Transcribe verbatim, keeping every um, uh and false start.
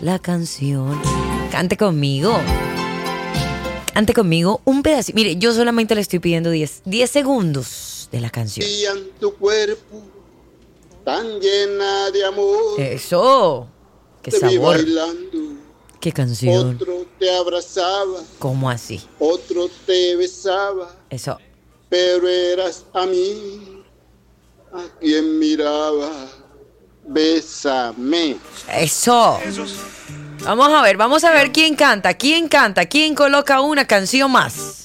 la canción. Cante conmigo. Cante conmigo un pedacito. Mire, yo solamente le estoy pidiendo diez segundos de la canción. Y en tu cuerpo tan llena de amor. Eso. Qué te vi sabor. bailando. Qué canción. Otro te abrazaba. ¿Cómo así? Otro te besaba. Eso. Pero eras a mí a quien miraba. Bésame. Eso. Vamos a ver, vamos a ver quién canta, quién canta, quién coloca una canción más.